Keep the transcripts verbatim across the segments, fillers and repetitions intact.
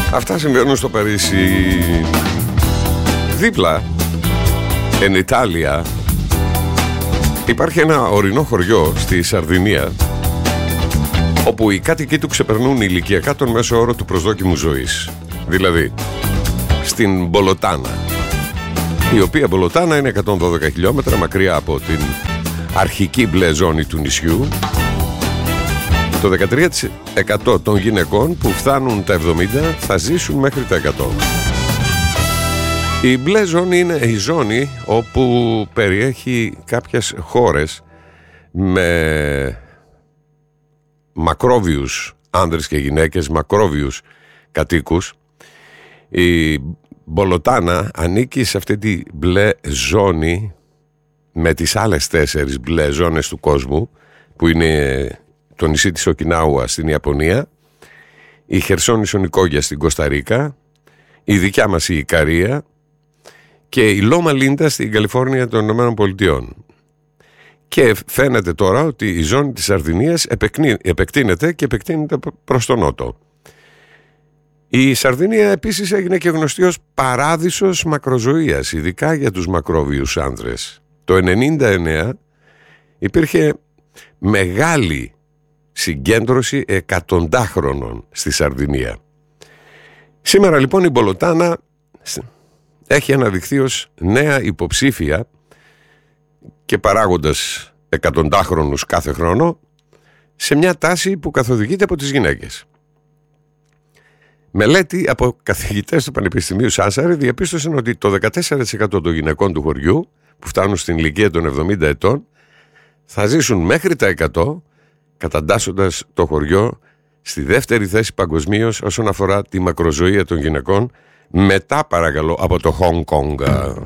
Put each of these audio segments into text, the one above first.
Αυτά συμβαίνουν στο Παρίσι. Δίπλα, εν Ιταλία, υπάρχει ένα ορεινό χωριό στη Σαρδινία, όπου οι κάτοικοι του ξεπερνούν ηλικιακά τον μέσο όρο του προσδόκιμου ζωής. Δηλαδή, στην Μπολοτάνα, η οποία Μπολοτάνα είναι εκατόν δώδεκα χιλιόμετρα μακριά από την αρχική μπλε ζώνη του νησιού. Το δεκατρία τοις εκατό των γυναικών που φτάνουν τα εβδομήντα θα ζήσουν μέχρι τα εκατό. Η μπλε ζώνη είναι η ζώνη όπου περιέχει κάποιες χώρες με μακρόβιους άνδρες και γυναίκες, μακρόβιους κατοίκους. Η Μπολοτάνα ανήκει σε αυτή τη μπλε ζώνη με τις άλλες τέσσερις μπλε ζώνες του κόσμου, που είναι το νησί της Οκινάουα στην Ιαπωνία, η Χερσόνησο Νικόγια στην Κοσταρίκα, η δικιά μας η Ικαρία και η Λόμα Λίντα στην Καλιφόρνια των Ηνωμένων Πολιτειών. Και φαίνεται τώρα ότι η ζώνη της Σαρδινίας επεκτείνεται και επεκτείνεται προς τον νότο. Η Σαρδινία επίσης έγινε και γνωστή ως παράδεισος μακροζωίας, ειδικά για τους μακρόβιους άνδρες. Το ενενήντα εννέα υπήρχε μεγάλη συγκέντρωση εκατοντάχρονων στη Σαρδινία. Σήμερα λοιπόν η Μπολοτάνα έχει αναδειχθεί ως νέα υποψήφια και παράγοντας εκατοντάχρονους κάθε χρόνο σε μια τάση που καθοδηγείται από τις γυναίκες. Μελέτη από καθηγητές του Πανεπιστημίου Σάσαρη διαπίστωσαν ότι το δεκατέσσερα τοις εκατό των γυναικών του χωριού που φτάνουν στην ηλικία των εβδομήντα ετών θα ζήσουν μέχρι τα εκατό, καταντάσσοντας το χωριό στη δεύτερη θέση παγκοσμίως όσον αφορά τη μακροζωία των γυναικών, μετά παρακαλώ από το Χονγκ Κονγκ.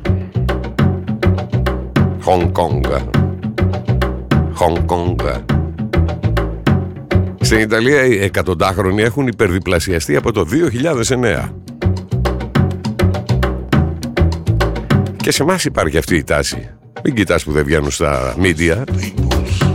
Χονγκ Κονγκ. Χονγκ Κονγκ. Στην Ιταλία οι εκατοντάχρονοι έχουν υπερδιπλασιαστεί από το δύο χιλιάδες εννέα. Και σε εμάς υπάρχει αυτή η τάση. Μην κοιτάς που δεν βγαίνουν στα media.